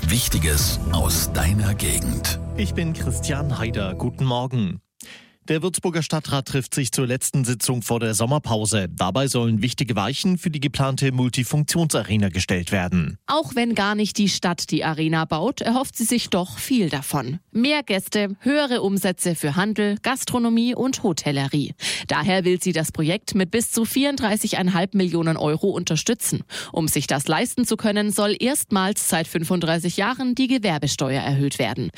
Wichtiges aus deiner Gegend. Ich bin Christian Haider. Guten Morgen. Der Würzburger Stadtrat trifft sich zur letzten Sitzung vor der Sommerpause. Dabei sollen wichtige Weichen für die geplante Multifunktionsarena gestellt werden. Auch wenn gar nicht die Stadt die Arena baut, erhofft sie sich doch viel davon. Mehr Gäste, höhere Umsätze für Handel, Gastronomie und Hotellerie. Daher will sie das Projekt mit bis zu 34,5 Millionen Euro unterstützen. Um sich das leisten zu können, soll erstmals seit 35 Jahren die Gewerbesteuer erhöht werden.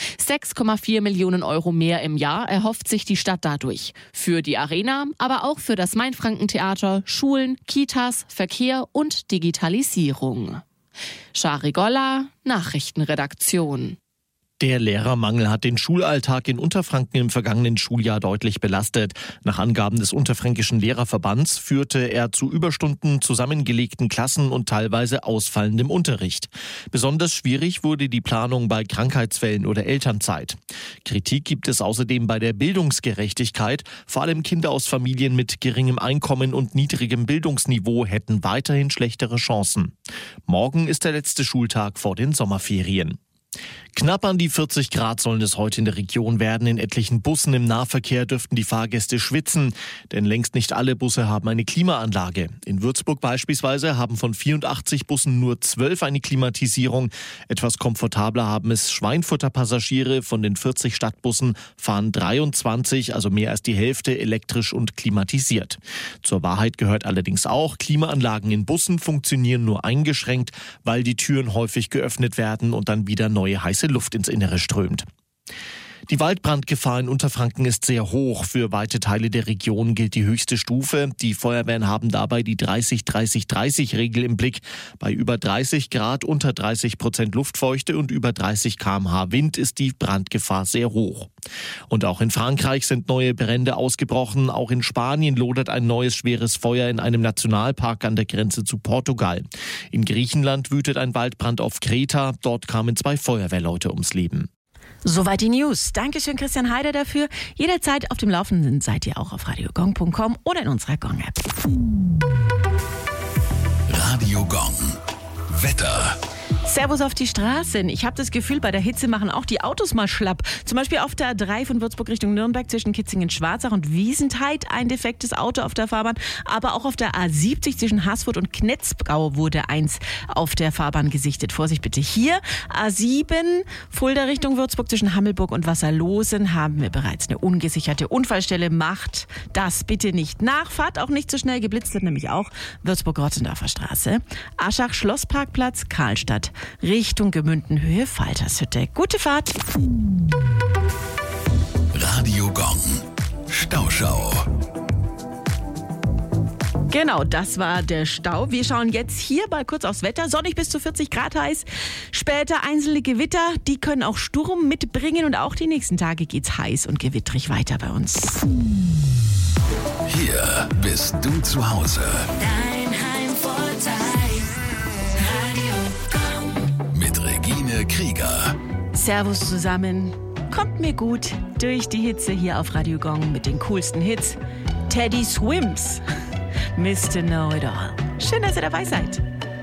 6,4 Millionen Euro mehr im Jahr erhofft sich die Stadt dadurch. Für die Arena, aber auch für das Mainfranken-Theater, Schulen, Kitas, Verkehr und Digitalisierung. Shari Golla, Nachrichtenredaktion. Der Lehrermangel hat den Schulalltag in Unterfranken im vergangenen Schuljahr deutlich belastet. Nach Angaben des Unterfränkischen Lehrerverbands führte er zu Überstunden, zusammengelegten Klassen und teilweise ausfallendem Unterricht. Besonders schwierig wurde die Planung bei Krankheitsfällen oder Elternzeit. Kritik gibt es außerdem bei der Bildungsgerechtigkeit. Vor allem Kinder aus Familien mit geringem Einkommen und niedrigem Bildungsniveau hätten weiterhin schlechtere Chancen. Morgen ist der letzte Schultag vor den Sommerferien. Knapp an die 40 Grad sollen es heute in der Region werden. In etlichen Bussen im Nahverkehr dürften die Fahrgäste schwitzen, denn längst nicht alle Busse haben eine Klimaanlage. In Würzburg beispielsweise haben von 84 Bussen nur 12 eine Klimatisierung. Etwas komfortabler haben es Schweinfurter Passagiere. Von den 40 Stadtbussen fahren 23, also mehr als die Hälfte, elektrisch und klimatisiert. Zur Wahrheit gehört allerdings auch, Klimaanlagen in Bussen funktionieren nur eingeschränkt, weil die Türen häufig geöffnet werden und dann wieder neue heiße Luft ins Innere strömt. Die Waldbrandgefahr in Unterfranken ist sehr hoch. Für weite Teile der Region gilt die höchste Stufe. Die Feuerwehren haben dabei die 30-30-30-Regel im Blick. Bei über 30 Grad, unter 30% Luftfeuchte und über 30 km/h Wind ist die Brandgefahr sehr hoch. Und auch in Frankreich sind neue Brände ausgebrochen. Auch in Spanien lodert ein neues schweres Feuer in einem Nationalpark an der Grenze zu Portugal. In Griechenland wütet ein Waldbrand auf Kreta. Dort kamen 2 Feuerwehrleute ums Leben. Soweit die News. Dankeschön, Christian Haider, dafür. Jederzeit auf dem Laufenden seid ihr auch auf radiogong.com oder in unserer Gong-App. Radio Gong. Wetter. Servus auf die Straßen. Ich habe das Gefühl, bei der Hitze machen auch die Autos mal schlapp. Zum Beispiel auf der A3 von Würzburg Richtung Nürnberg zwischen Kitzingen-Schwarzach und Wiesentheit ein defektes Auto auf der Fahrbahn. Aber auch auf der A70 zwischen Haßfurt und Knetzgau wurde eins auf der Fahrbahn gesichtet. Vorsicht bitte hier. A7 Fulda Richtung Würzburg zwischen Hammelburg und Wasserlosen haben wir bereits eine ungesicherte Unfallstelle. Macht das bitte nicht nach. Fahrt auch nicht so schnell. Geblitzt wird nämlich auch Würzburg-Rottendorfer Straße. Aschach-Schlossparkplatz, Karlstadt Richtung Gemündenhöhe, Faltershütte. Gute Fahrt. Radio Gong. Stauschau. Genau, das war der Stau. Wir schauen jetzt hier mal kurz aufs Wetter. Sonnig bis zu 40 Grad heiß. Später einzelne Gewitter, die können auch Sturm mitbringen. Und auch die nächsten Tage geht's heiß und gewittrig weiter bei uns. Hier bist du zu Hause. Dein Heimvorteil. Mit Regine Krieger. Servus zusammen. Kommt mir gut durch die Hitze hier auf Radio Gong mit den coolsten Hits. Teddy Swims. Mr. Know It All. Schön, dass ihr dabei seid.